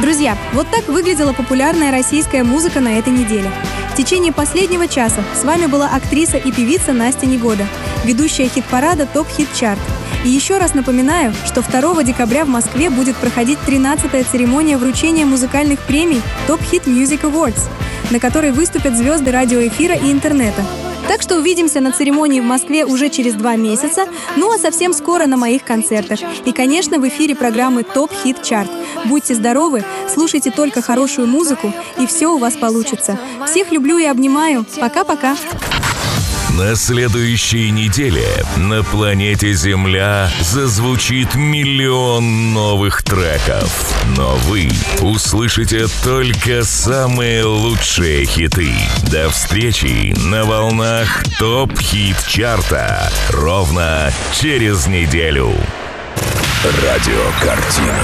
Друзья, вот так выглядела популярная российская музыка на этой неделе. В течение последнего часа с вами была актриса и певица Настя Негода, ведущая хит-парада ТОП Хит Чарт. И еще раз напоминаю, что 2 декабря в Москве будет проходить 13-я церемония вручения музыкальных премий ТОП Хит Music Awards, на которой выступят звезды радиоэфира и интернета. Так что увидимся на церемонии в Москве уже через 2 месяца, ну а совсем скоро на моих концертах. И, конечно, в эфире программы ТОП Хит Чарт. Будьте здоровы, слушайте только хорошую музыку, и все у вас получится. Всех люблю и обнимаю. Пока-пока. На следующей неделе на планете Земля зазвучит миллион новых треков. Но вы услышите только самые лучшие хиты. До встречи на волнах ТОП Хит Чарта ровно через неделю. Радиокартина.